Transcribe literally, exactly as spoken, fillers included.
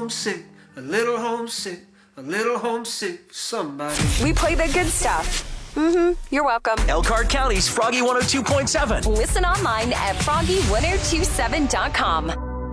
homesick, a little homesick, a little homesick for somebody. We play the good stuff. Mm-hmm. You're welcome. Elkhart County's Froggy one oh two point seven. Listen online at froggy ten twenty-seven dot com.